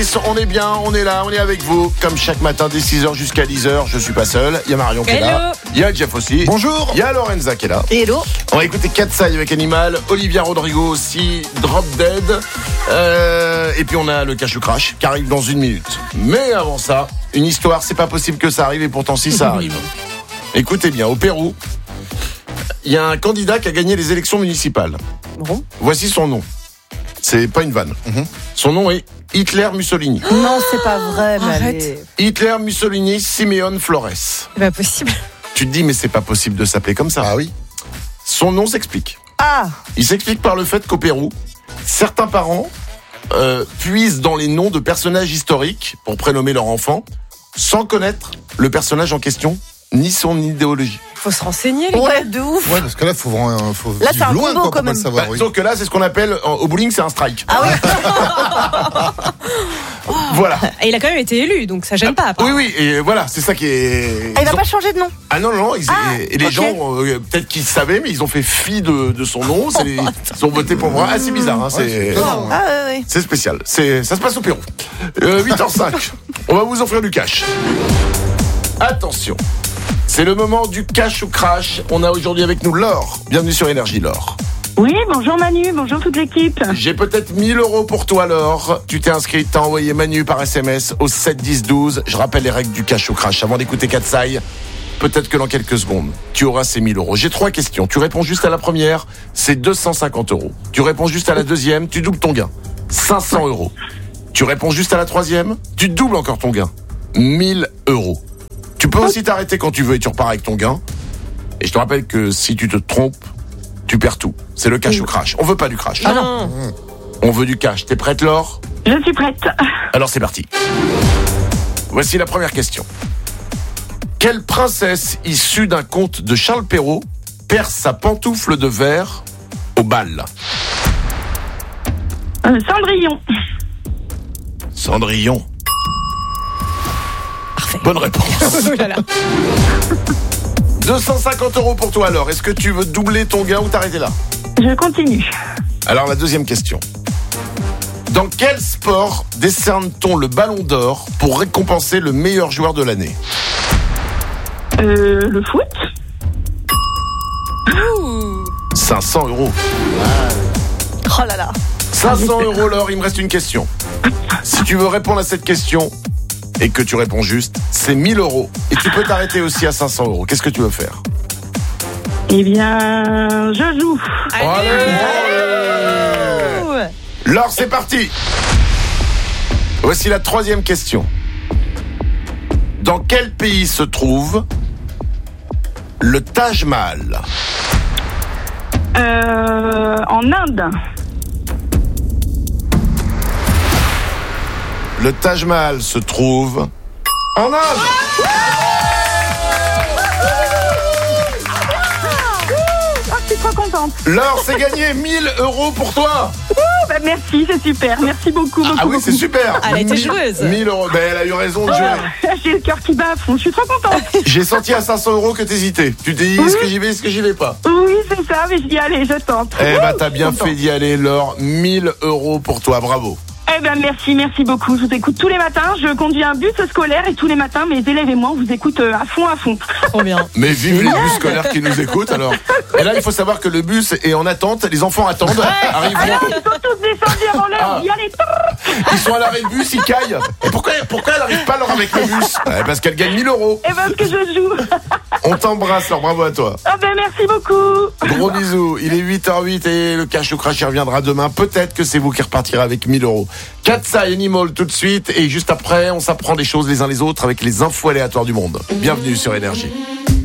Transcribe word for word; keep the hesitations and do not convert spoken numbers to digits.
On est bien, on est là, on est avec vous, comme chaque matin dès six heures jusqu'à dix heures. Je suis pas seul, il y a Marion qui est là, il y a Jeff aussi. Bonjour. Il y a Lorenza qui est là. Hello. On va écouter Katsai avec Animal, Olivia Rodrigo aussi, Drop Dead. Euh, et puis on a le Cash ou Crash qui arrive dans une minute. Mais avant ça, une histoire, c'est pas possible que ça arrive et pourtant si ça arrive. Écoutez bien, au Pérou, il y a un candidat qui a gagné les élections municipales. Bon. Voici son nom. C'est pas une vanne. Mm-hmm. Son nom est Hitler Mussolini. Non, c'est pas vrai, mais Arrête. allez. Hitler Mussolini Simeone Flores. C'est pas possible. Tu te dis, mais c'est pas possible de s'appeler comme ça. Ah oui. Son nom s'explique. Ah, Il s'explique par le fait qu'au Pérou, certains parents euh, puisent dans les noms de personnages historiques pour prénommer leur enfant, sans connaître le personnage en question, ni son idéologie. Faut se renseigner, les ouais, gars. de ouf. Ouais, parce que là, faut vraiment, faut Là, vivre c'est un loin, combo, quoi, quand pour pas même. le savoir. Bah, oui. Disons que là, c'est ce qu'on appelle, en- au bowling, c'est un strike. Ah oui. Voilà. Et il a quand même été élu, donc ça gêne pas. Oui, apparemment. oui, et voilà, c'est ça qui est... Ah, il Ils va ont- pas changer de nom. Ah non, non, non, ils- Ah, et les ok. gens, euh, peut-être qu'ils savaient, mais ils ont fait fi de, de son nom, c'est les- ils ont voté pour moi. Ah, c'est bizarre, hein, Ouais, c'est... c'est étonnant, ouais. Ah ouais, ouais. C'est spécial. C'est, ça se passe au Pérou. Euh, huit heures cinq. On va vous offrir du cash. Attention. C'est le moment du cash ou crash. On a aujourd'hui avec nous Laure. Bienvenue sur Énergie, Laure. Oui, bonjour Manu, bonjour toute l'équipe. J'ai peut-être mille euros pour toi, Laure. Tu t'es inscrite, t'as envoyé Manu par S M S au sept dix douze. Je rappelle les règles du cash ou crash avant d'écouter Katsai. Peut-être que dans quelques secondes, tu auras ces mille euros. J'ai trois questions. Tu réponds juste à la première, c'est deux cent cinquante euros. Tu réponds juste à la deuxième, tu doubles ton gain. cinq cents euros. Tu réponds juste à la troisième, tu doubles encore ton gain. mille euros. Tu peux aussi t'arrêter quand tu veux et tu repars avec ton gain. Et je te rappelle que si tu te trompes, tu perds tout. C'est le cash ou crash. On veut pas du crash. Ah non. On veut du cash. T'es prête, Laure ? Je suis prête. Alors c'est parti. Voici la première question. Quelle princesse issue d'un conte de Charles Perrault perd sa pantoufle de verre au bal ? Euh, Cendrillon. Cendrillon. Parfait. Bonne réponse. Oh là là. deux cent cinquante euros pour toi alors. Est-ce que tu veux doubler ton gain ou t'arrêter là ? Je continue. Alors la deuxième question. Dans quel sport décerne-t-on le ballon d'or pour récompenser le meilleur joueur de l'année ? Euh, le foot. Ouh. cinq cents euros. Oh là là. cinq cents euros, Laure, il me reste une question. Si tu veux répondre à cette question et que tu réponds juste, c'est mille euros. Et tu peux t'arrêter aussi à cinq cents euros. Qu'est-ce que tu veux faire ? Eh bien, je joue. Allez. Laure, c'est parti. Voici la troisième question. Dans quel pays se trouve le Taj Mahal ? Euh, en Inde. Le Taj Mahal se trouve en Inde. Oh, je suis trop contente. Laure, c'est gagné mille euros pour toi. Oh, bah, merci, c'est super. Merci beaucoup, beaucoup, Ah oui, beaucoup. c'est super. Elle a été mille- joueuse. mille euros. Ben, elle a eu raison de jouer. Oh, j'ai le cœur qui bat à fond. Je suis trop contente. J'ai senti à cinq cents euros que t'hésitais. Tu t'es dit, est-ce que j'y vais, est-ce que j'y vais pas ? Oui, c'est ça, mais je dis allez, je tente. Eh ben, Ouh, t'as bien je suis contente. fait d'y aller, Laure. mille euros pour toi, bravo. Eh ben merci, merci beaucoup. Je vous écoute tous les matins. Je conduis un bus scolaire et tous les matins, mes élèves et moi, on vous écoute euh, à fond, à fond. Trop bien. Mais vive les bus scolaires qui nous écoutent, alors. Et là, il faut savoir que le bus est en attente. Les enfants attendent. Arriveront. Alors, ils sont tous descendus avant l'heure. Ah. J'y allez. Ils sont à l'arrêt de bus, ils caillent. Et pourquoi, pourquoi elle n'arrive pas, Laure, avec le bus ? Ouais, parce qu'elle gagne mille euros. Eh ben, parce que je joue. On t'embrasse, Laure. Bravo à toi. Ah ben, merci beaucoup. Gros bisous. Il est huit heures huit et le cash ou crash il reviendra demain. Peut-être que c'est vous qui repartirez avec mille euros. Katsai Animal tout de suite. Et juste après, on s'apprend des choses les uns les autres avec les infos aléatoires du monde. Bienvenue sur Énergie.